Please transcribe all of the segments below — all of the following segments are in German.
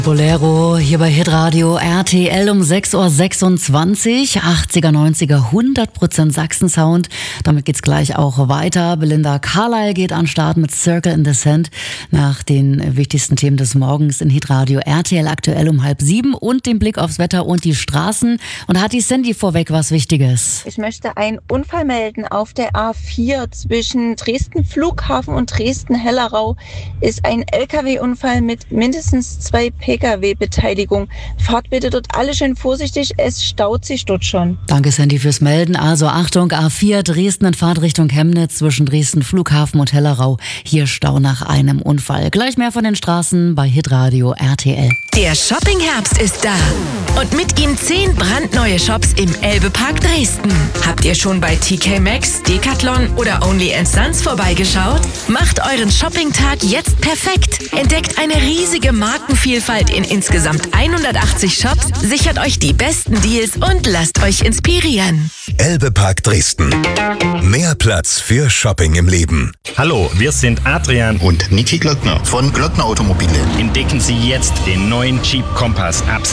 Bolero hier bei Hitradio RTL um 6.26 Uhr, 80er, 90er, 100% Sachsen-Sound. Damit geht's gleich auch weiter. Belinda Carlisle geht an den Start mit Circle in the Sand nach den wichtigsten Themen des Morgens in Hitradio RTL aktuell um 6:30 und dem Blick aufs Wetter und die Straßen. Und da hat die Sandy vorweg was Wichtiges. Ich möchte einen Unfall melden auf der A4 zwischen Dresden Flughafen und Dresden Hellerau. Ist ein LKW-Unfall mit mindestens 2 PKW-Beteiligung. Fahrt bitte dort alle schön vorsichtig, es staut sich dort schon. Danke Sandy fürs Melden. Also Achtung, A4 Dresden in Fahrtrichtung Chemnitz zwischen Dresden Flughafen und Hellerau. Hier Stau nach einem Unfall. Gleich mehr von den Straßen bei Hitradio RTL. Der Shopping-Herbst ist da. Und mit ihm 10 brandneue Shops im Elbe-Park Dresden. Habt ihr schon bei TK Maxx, Decathlon oder Only & Sons vorbeigeschaut? Macht euren Shopping-Tag jetzt perfekt. Entdeckt eine riesige Markenvielfalt in insgesamt 180 Shops, sichert euch die besten Deals und lasst euch inspirieren. Elbe-Park Dresden. Mehr Platz für Shopping im Leben. Hallo, wir sind Adrian und Niki Glöckner von Glöckner Automobile. Entdecken Sie jetzt den neuen Jeep Compass ab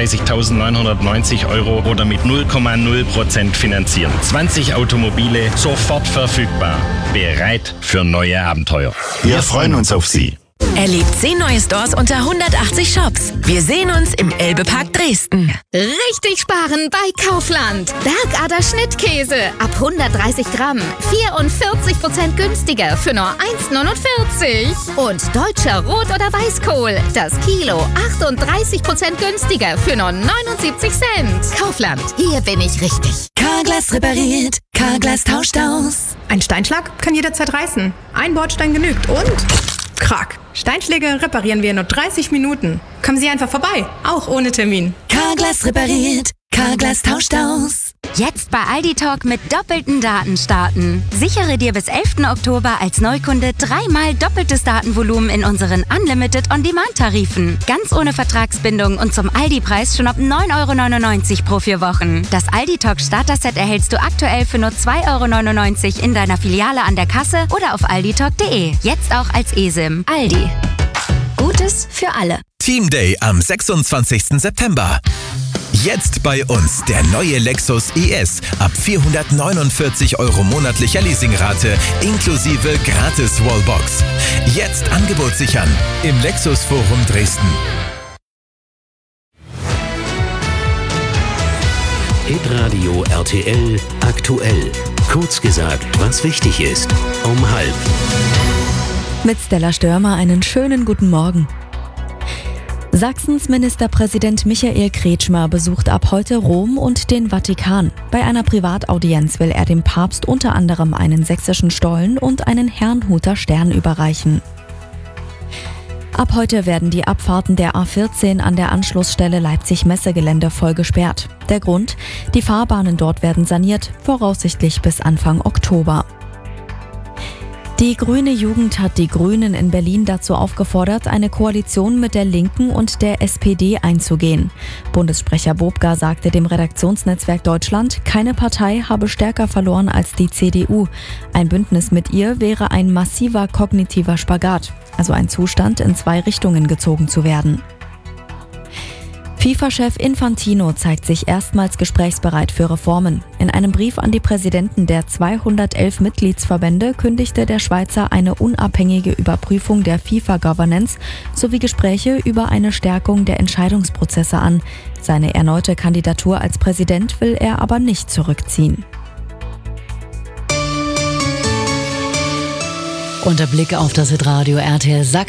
36.990 € oder mit 0,0% finanzieren. 20 Automobile sofort verfügbar. Bereit für neue Abenteuer. Wir freuen uns auf Sie. Erlebt 10 neue Stores unter 180 Shops. Wir sehen uns im Elbe-Park Dresden. Richtig sparen bei Kaufland. Bergader Schnittkäse ab 130 Gramm. 44% günstiger für nur 1,49. Und deutscher Rot- oder Weißkohl. Das Kilo 38% günstiger für nur 79 Cent. Kaufland, hier bin ich richtig. Carglass repariert. Carglass tauscht aus. Ein Steinschlag kann jederzeit reißen. Ein Bordstein genügt und... Krack. Steinschläge reparieren wir in nur 30 Minuten. Kommen Sie einfach vorbei, auch ohne Termin. Carglass repariert. Carglass tauscht aus. Jetzt bei Aldi Talk mit doppelten Daten starten. Sichere dir bis 11. Oktober als Neukunde 3-mal doppeltes Datenvolumen in unseren Unlimited On-Demand-Tarifen. Ganz ohne Vertragsbindung und zum Aldi-Preis schon ab 9,99 € pro 4 Wochen. Das Aldi Talk Starter-Set erhältst du aktuell für nur 2,99 € in deiner Filiale an der Kasse oder auf alditalk.de. Jetzt auch als eSIM. Aldi. Gutes für alle. Team Day am 26. September. Jetzt bei uns der neue Lexus IS ab 449 € monatlicher Leasingrate inklusive gratis Wallbox. Jetzt Angebot sichern im Lexus Forum Dresden. Hitradio RTL aktuell. Kurz gesagt, was wichtig ist. Um 6:30. Mit Stella Störmer einen schönen guten Morgen. Sachsens Ministerpräsident Michael Kretschmer besucht ab heute Rom und den Vatikan. Bei einer Privataudienz will er dem Papst unter anderem einen sächsischen Stollen und einen Herrnhuter Stern überreichen. Ab heute werden die Abfahrten der A14 an der Anschlussstelle Leipzig-Messegelände voll gesperrt. Der Grund? Die Fahrbahnen dort werden saniert, voraussichtlich bis Anfang Oktober. Die grüne Jugend hat die Grünen in Berlin dazu aufgefordert, eine Koalition mit der Linken und der SPD einzugehen. Bundessprecher Bobka sagte dem Redaktionsnetzwerk Deutschland, keine Partei habe stärker verloren als die CDU. Ein Bündnis mit ihr wäre ein massiver kognitiver Spagat, also ein Zustand, in 2 Richtungen gezogen zu werden. FIFA-Chef Infantino zeigt sich erstmals gesprächsbereit für Reformen. In einem Brief an die Präsidenten der 211 Mitgliedsverbände kündigte der Schweizer eine unabhängige Überprüfung der FIFA-Governance sowie Gespräche über eine Stärkung der Entscheidungsprozesse an. Seine erneute Kandidatur als Präsident will er aber nicht zurückziehen. Und der Blick auf das Hitradio RTL